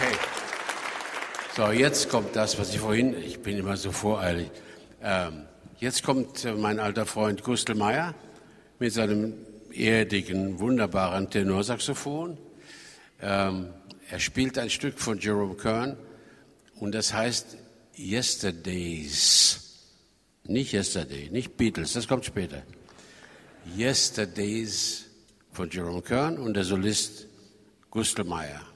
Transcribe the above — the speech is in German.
Okay. So, jetzt kommt das, was ich bin immer so voreilig. Jetzt kommt mein alter Freund Gustl Meyer mit seinem erdigen, wunderbaren Tenorsaxophon. Er spielt ein Stück von Jerome Kern und das heißt Yesterdays. Nicht Yesterday, nicht Beatles, das kommt später. Yesterdays von Jerome Kern und der Solist Gustl Meyer.